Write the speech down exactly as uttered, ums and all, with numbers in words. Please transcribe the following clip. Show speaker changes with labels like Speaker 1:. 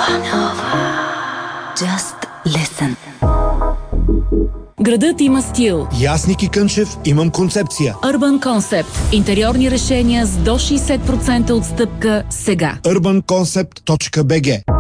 Speaker 1: Just listen. Градът има стил.
Speaker 2: И аз, Ники Кънчев, имам концепция.
Speaker 1: Urban Concept. Интериорни решения с до шейсет процента отстъпка сега.
Speaker 2: urban concept точка би джи